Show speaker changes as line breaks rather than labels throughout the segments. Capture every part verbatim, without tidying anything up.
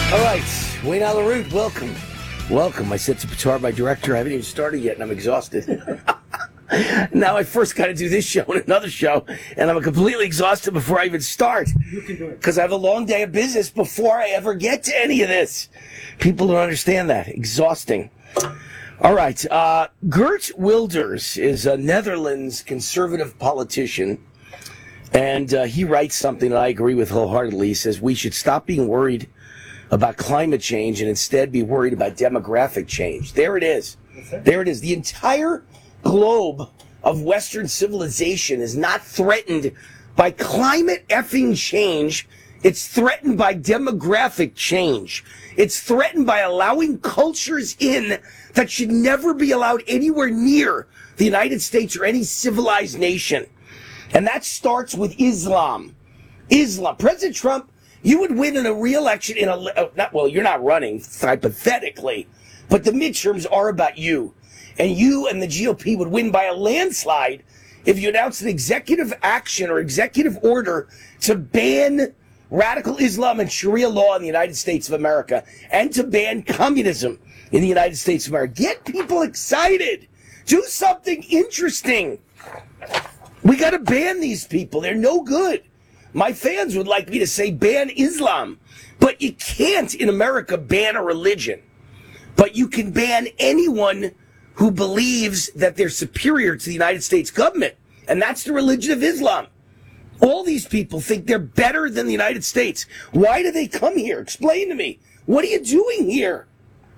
All right, Wayne Allyn Root, welcome. Welcome. I said to Pitar, my director, I haven't even started yet, and I'm exhausted. Now I first got to do this show and another show, and I'm completely exhausted before I even start.
You can do it.
Because I have a long day of business before I ever get to any of this. People don't understand that. Exhausting. All right. Uh, Geert Wilders is a Netherlands conservative politician, and uh, he writes something that I agree with wholeheartedly. He says we should stop being worried about climate change and instead be worried about demographic change. There it is. There it is. The entire globe of Western civilization is not threatened by climate effing change. It's threatened by demographic change. It's threatened by allowing cultures in that should never be allowed anywhere near the United States or any civilized nation. And that starts with Islam. Islam. President Trump, you would win in a re-election in a, uh, not, well, you're not running, hypothetically, but the midterms are about you. And you and the G O P would win by a landslide if you announced an executive action or executive order to ban radical Islam and Sharia law in the United States of America and to ban communism in the United States of America. Get people excited. Do something interesting. We got to ban these people. They're no good. My fans would like me to say ban Islam, but you can't in America ban a religion. But you can ban anyone who believes that they're superior to the United States government, and that's the religion of Islam. All these people think they're better than the United States. Why do they come here? Explain to me. What are you doing here?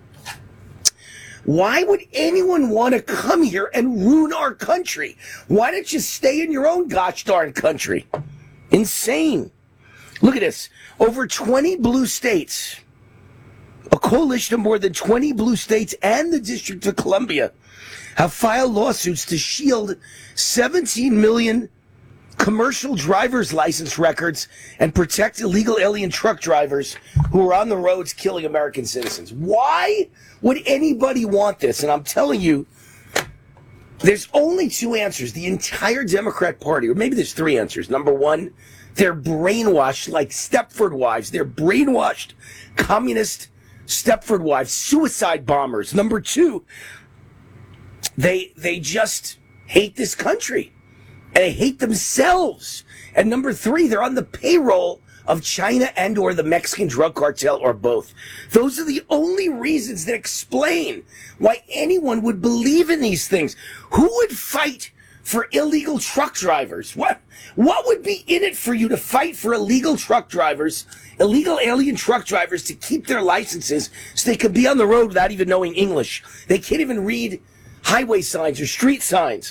Why would anyone want to come here and ruin our country? Why don't you stay in your own gosh darn country? Insane. Look at this. Over twenty blue states, a coalition of more than twenty blue states and the District of Columbia have filed lawsuits to shield seventeen million commercial driver's license records and protect illegal alien truck drivers who are on the roads killing American citizens. Why would anybody want this? And I'm telling you, there's only two answers. The entire Democrat Party, or maybe there's three answers. Number one, they're brainwashed like Stepford wives. They're brainwashed communist Stepford wives, suicide bombers. Number two, they they just hate this country. And they hate themselves. And number three, they're on the payroll of China and or the Mexican drug cartel or both. Those are the only reasons that explain why anyone would believe in these things. Who would fight for illegal truck drivers? What, what would be in it for you to fight for illegal truck drivers, illegal alien truck drivers to keep their licenses so they could be on the road without even knowing English? They can't even read highway signs or street signs.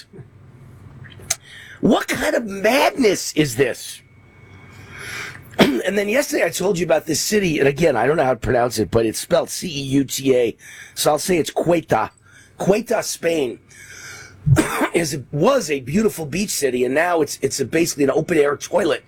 What kind of madness is this? And then yesterday I told you about this city, and again, I don't know how to pronounce it, but it's spelled C E U T A, so I'll say it's Ceuta. Ceuta, Spain, is was a beautiful beach city, and now it's it's a, basically an open-air toilet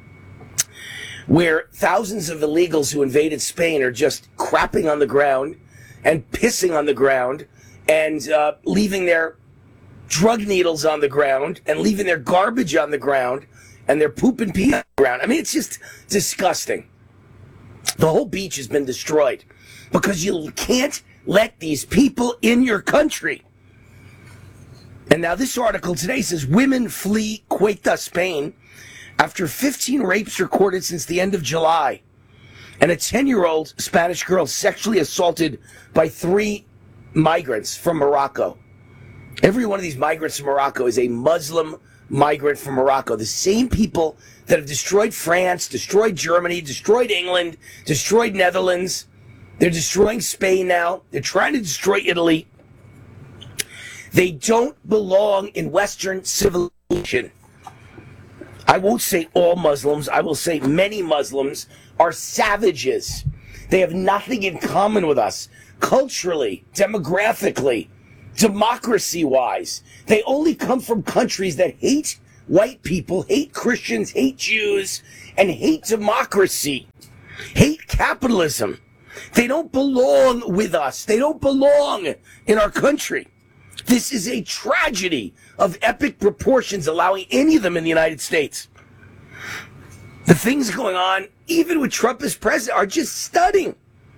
where thousands of illegals who invaded Spain are just crapping on the ground and pissing on the ground and uh, leaving their drug needles on the ground and leaving their garbage on the ground and their poop and pee on the ground. I mean, it's just disgusting. The whole beach has been destroyed because you can't let these people in your country. And now this article today says women flee Ceuta, Spain after fifteen rapes recorded since the end of July. And a ten-year-old Spanish girl sexually assaulted by three migrants from Morocco. Every one of these migrants from Morocco is a Muslim migrant from Morocco. The same people that have destroyed France, destroyed Germany, destroyed England, destroyed Netherlands. They're destroying Spain now. They're trying to destroy Italy. They don't belong in Western civilization. I won't say all Muslims. I will say many Muslims are savages. They have nothing in common with us culturally, demographically, democracy-wise. They only come from countries that hate white people, hate Christians, hate Jews, and hate democracy, hate capitalism. They don't belong with us. They don't belong in our country. This is a tragedy of epic proportions, allowing any of them in the United States. The things going on, even with Trump as president, are just stunning.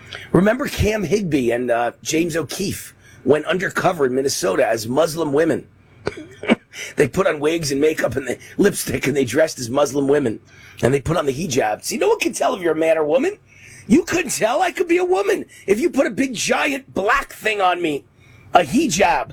Remember Cam Higby and uh, James O'Keefe went undercover in Minnesota as Muslim women. They put on wigs and makeup and the lipstick and they dressed as Muslim women. And they put on the hijab. See, no one can tell if you're a man or woman. You couldn't tell. I could be a woman. If you put a big giant black thing on me, a hijab.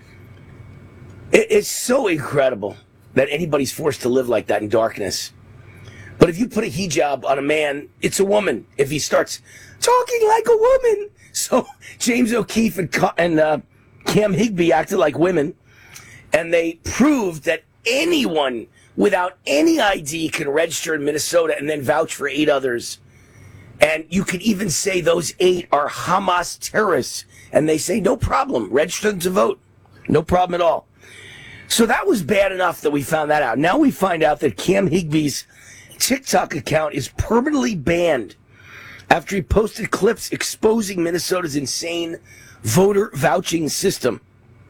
It, it's so incredible that anybody's forced to live like that in darkness. But if you put a hijab on a man, it's a woman. If he starts talking like a woman. So James O'Keefe and, and uh, Cam Higby acted like women. And they proved that anyone without any I D can register in Minnesota and then vouch for eight others. And you could even say those eight are Hamas terrorists. And they say, no problem, register them to vote. No problem at all. So that was bad enough that we found that out. Now we find out that Cam Higby's TikTok account is permanently banned after he posted clips exposing Minnesota's insane voter vouching system.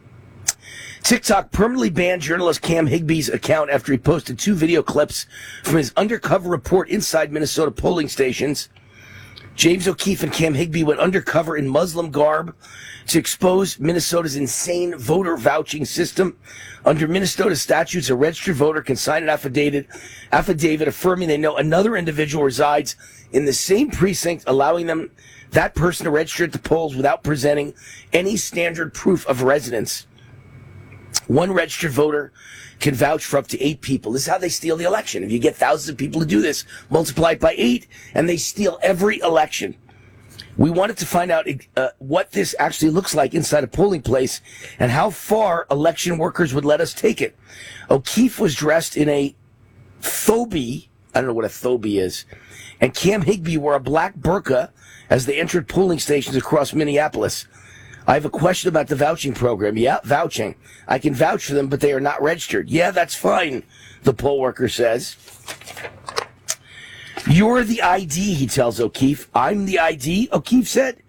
TikTok permanently banned journalist Cam Higby's account after he posted two video clips from his undercover report inside Minnesota polling stations. James O'Keefe and Cam Higby went undercover in Muslim garb to expose Minnesota's insane voter vouching system. Under Minnesota statutes, a registered voter can sign an affidavit, affidavit affirming they know another individual resides in the same precinct, allowing them that person to register at the polls without presenting any standard proof of residence. One registered voter can vouch for up to eight people. This is how they steal the election. If you get thousands of people to do this, multiply it by eight, and they steal every election. We wanted to find out uh, what this actually looks like inside a polling place and how far election workers would let us take it. O'Keefe was dressed in a thobie. I don't know what a thobie is. And Cam Higby wore a black burqa as they entered polling stations across Minneapolis. I have a question about the vouching program. Yeah, vouching. I can vouch for them, but they are not registered. Yeah, that's fine, the poll worker says. You're the I D, he tells O'Keefe. I'm the I D, O'Keefe said.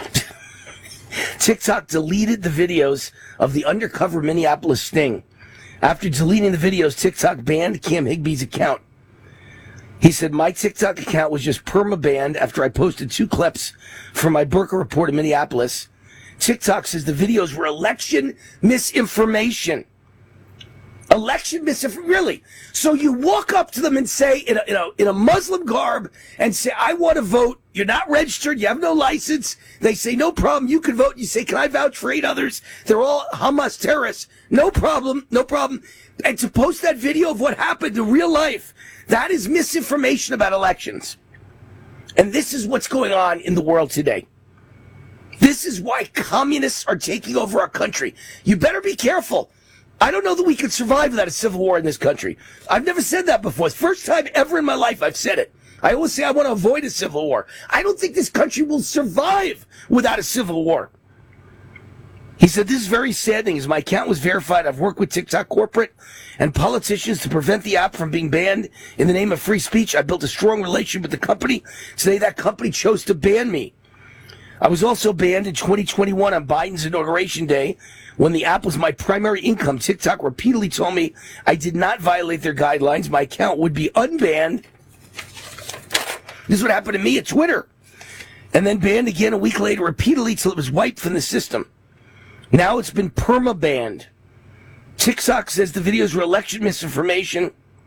TikTok deleted the videos of the undercover Minneapolis sting. After deleting the videos, TikTok banned Cam Higby's account. He said, my TikTok account was just perma-banned after I posted two clips from my burqa report in Minneapolis. TikTok says the videos were election misinformation. Election misinformation, really? So you walk up to them and say, in a, in a, in a Muslim garb, and say, I want to vote. You're not registered. You have no license. They say, no problem. You can vote. You say, can I vouch for eight others? They're all Hamas terrorists. No problem. No problem. And to post that video of what happened in real life, that is misinformation about elections. And this is what's going on in the world today. This is why communists are taking over our country. You better be careful. I don't know that we could survive without a civil war in this country. I've never said that before. It's the first time ever in my life I've said it. I always say I want to avoid a civil war. I don't think this country will survive without a civil war. He said, this is very sad thing. As my account was verified, I've worked with TikTok corporate and politicians to prevent the app from being banned in the name of free speech. I built a strong relationship with the company. Today that company chose to ban me. I was also banned in twenty twenty-one on Biden's inauguration day when the app was my primary income. TikTok repeatedly told me I did not violate their guidelines. My account would be unbanned. This is what happened to me at Twitter. And then banned again a week later repeatedly till it was wiped from the system. Now it's been perma-banned. TikTok says the videos were election misinformation.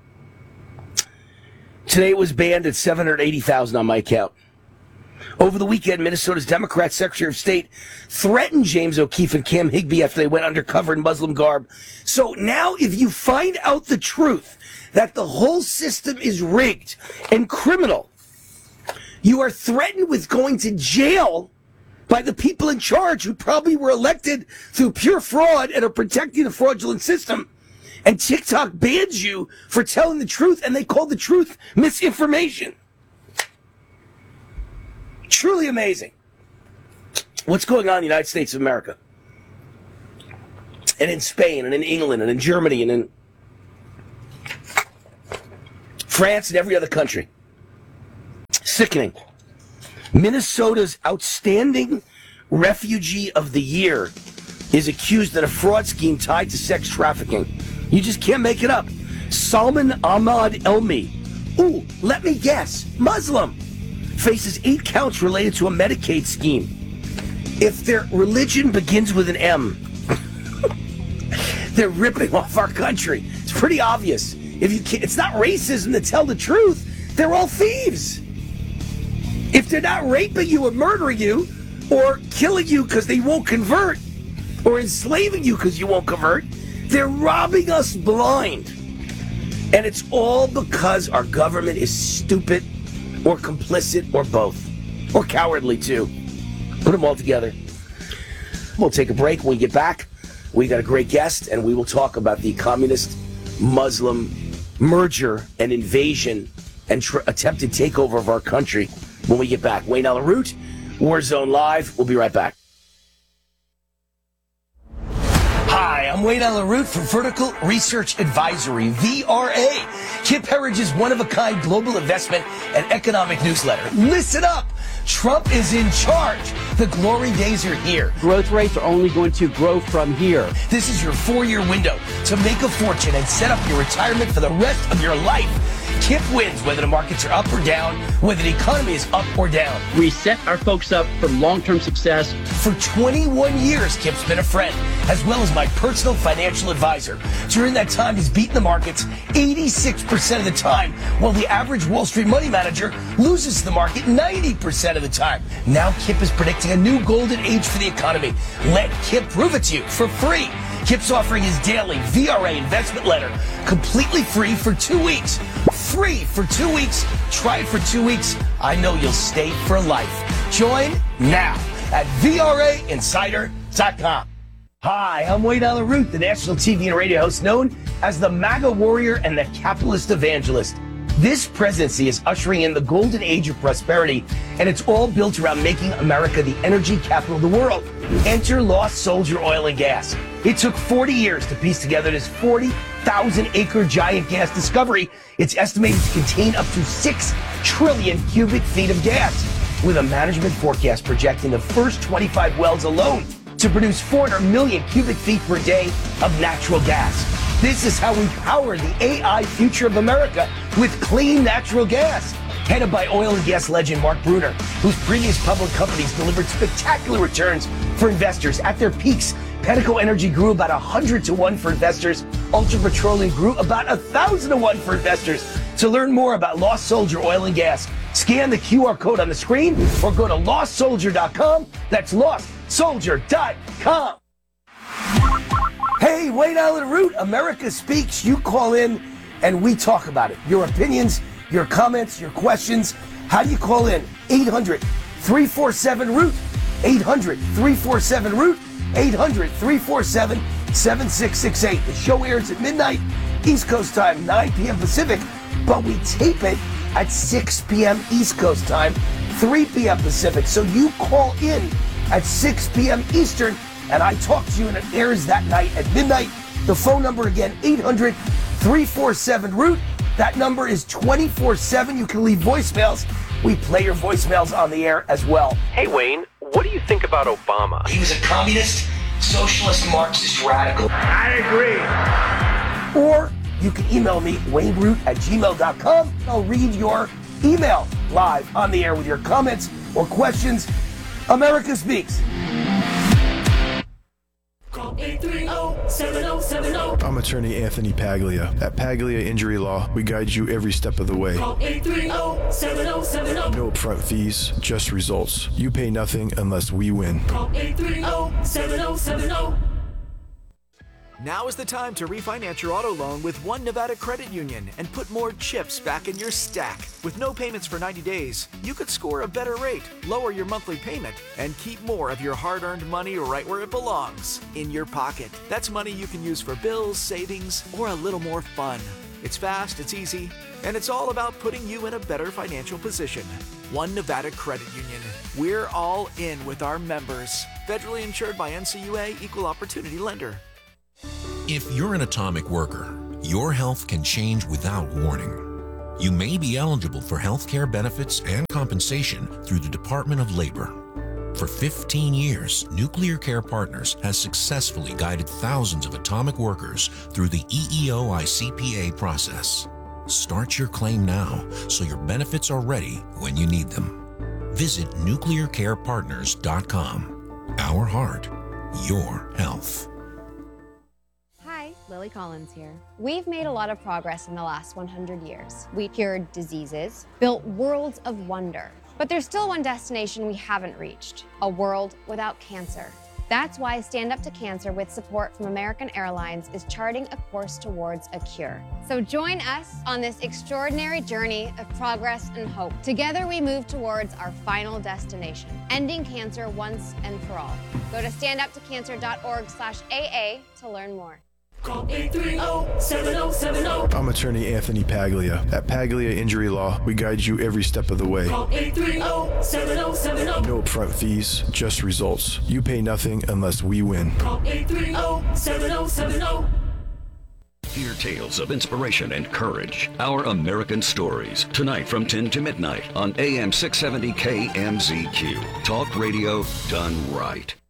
Today it was banned at seven hundred eighty thousand on my account. Over the weekend, Minnesota's Democrat Secretary of State threatened James O'Keefe and Cam Higby after they went undercover in Muslim garb. So now if you find out the truth, that the whole system is rigged and criminal, you are threatened with going to jail by the people in charge who probably were elected through pure fraud and are protecting the fraudulent system. And TikTok bans you for telling the truth, and they call the truth misinformation. Truly amazing. What's going on in the United States of America? And in Spain, and in England, and in Germany, and in France, and every other country. Sickening. Minnesota's outstanding refugee of the year is accused in a fraud scheme tied to sex trafficking. You just can't make it up. Salman Ahmad Elmi. Ooh, let me guess. Muslim. faces eight counts related to a Medicaid scheme. If their religion begins with an M, they're ripping off our country. It's pretty obvious. If you can't, it's not racism to tell the truth. They're all thieves. If they're not raping you or murdering you or killing you because they won't convert or enslaving you because you won't convert, they're robbing us blind. And it's all because our government is stupid or complicit or both. Or cowardly too. Put them all together. We'll take a break. When we get back, we got a great guest, and we will talk about the communist Muslim merger and invasion and tr- attempted takeover of our country when we get back. Wayne Allyn Root, Warzone Live. We'll be right back. Hi, I'm Wayne Allyn Root from Vertical Research Advisory, V R A, Kip Herridge's one-of-a-kind global investment and economic newsletter. Listen up! Trump is in charge. The glory days are here.
Growth rates are only going to grow from here.
This is your four-year window to make a fortune and set up your retirement for the rest of your life. Kip wins whether the markets are up or down, whether the economy is up or down.
We set our folks up for long-term success.
For twenty-one years, Kip's been a friend, as well as my personal financial advisor. During that time, he's beaten the markets eighty-six percent of the time, while the average Wall Street money manager loses to the market ninety percent of the time. Now Kip is predicting a new golden age for the economy. Let Kip prove it to you for free. Kip's offering his daily V R A investment letter completely free for two weeks. Free for two weeks. Try it for two weeks. I know you'll stay for life. Join now at V R A insider dot com. Hi, I'm Wayne Allyn Root, the national T V and radio host known as the MAGA warrior and the capitalist evangelist. This presidency is ushering in the golden age of prosperity, and it's all built around making America the energy capital of the world. Enter Lost Soldier Oil and Gas. It took forty years to piece together this forty thousand acre giant gas discovery. It's estimated to contain up to six trillion cubic feet of gas, with a management forecast projecting the first twenty-five wells alone to produce four hundred million cubic feet per day of natural gas. This is how we power the A I future of America with clean natural gas. Headed by oil and gas legend Mark Brunner, whose previous public companies delivered spectacular returns for investors. At their peaks, Pedico Energy grew about one hundred to one for investors. Ultra Petroleum grew about one thousand to one for investors. To learn more about Lost Soldier Oil and Gas, scan the Q R code on the screen or go to lost soldier dot com. That's lost soldier dot com. Hey, Wayne Allyn Root, America Speaks. You call in and we talk about it. Your opinions, your comments, your questions. How do you call in? eight hundred, three four seven, root. eight hundred, three four seven, root. eight hundred, three four seven, seven six six eight. The show airs at midnight, East Coast time, nine p.m. Pacific, but we tape it at six p.m. East Coast time, three p.m. Pacific. So you call in at six p.m. Eastern, and I talk to you, and it airs that night at midnight. The phone number again, eight hundred, three four seven, root. That number is twenty-four seven. You can leave voicemails. We play your voicemails on the air as well.
Hey, Wayne, what do you think about Obama?
He was a communist, socialist, Marxist radical.
I agree.
Or you can email me, wayne root at gmail dot com. I'll read your email live on the air with your comments or questions. America Speaks.
Call eight three zero, seven zero seven zero.
I'm attorney Anthony Paglia. At Paglia Injury Law, we guide you every step of the way.
Call eight three zero, seven zero seven zero.
No upfront fees, just results. You pay nothing unless we win.
Call eight three zero, seven zero seven zero.
Now is the time to refinance your auto loan with One Nevada Credit Union and put more chips back in your stack. With no payments for ninety days, you could score a better rate, lower your monthly payment, and keep more of your hard-earned money right where it belongs, in your pocket. That's money you can use for bills, savings, or a little more fun. It's fast, it's easy, and it's all about putting you in a better financial position. One Nevada Credit Union. We're all in with our members. Federally insured by N C U A, Equal Opportunity Lender.
If you're an atomic worker, your health can change without warning. You may be eligible for health care benefits and compensation through the Department of Labor. For fifteen years, Nuclear Care Partners has successfully guided thousands of atomic workers through the E E O I C P A process. Start your claim now so your benefits are ready when you need them. Visit nuclear care partners dot com. Our heart, your health.
Hi, Lily Collins here. We've made a lot of progress in the last one hundred years. We cured diseases, built worlds of wonder. But there's still one destination we haven't reached, a world without cancer. That's why Stand Up to Cancer, with support from American Airlines, is charting a course towards a cure. So join us on this extraordinary journey of progress and hope. Together we move towards our final destination, ending cancer once and for all. Go to stand up to cancer dot org slash A A to learn more.
Call eight three zero, seven zero seven zero.
I'm attorney Anthony Paglia. At Paglia Injury Law, we guide you every step of the way.
Call eight three zero, seven zero seven zero.
No upfront fees, just results. You pay nothing unless we win.
Call eight three zero, seven zero seven zero.
Hear tales of inspiration and courage. Our American Stories. Tonight from ten to midnight on A M six seventy K M Z Q. Talk radio done right.